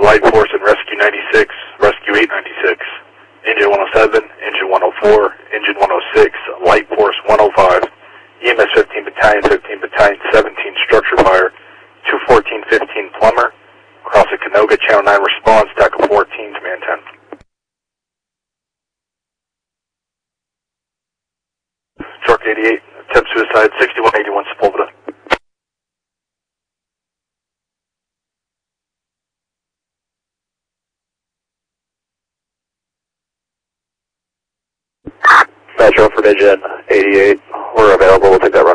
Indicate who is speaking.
Speaker 1: Light Force and Rescue 96, Rescue 896, Engine 107, Engine 104, Engine 106, Light Force 105, EMS 15 Battalion, 15 Battalion, 17 Structure Fire, 214-15 Plumber, across the Canoga, Channel 9 response, TACA 14, Command 10. Truck 88, attempt suicide, 6181 Sepulveda. Metro for Engine 88, we're available, we'll take that run.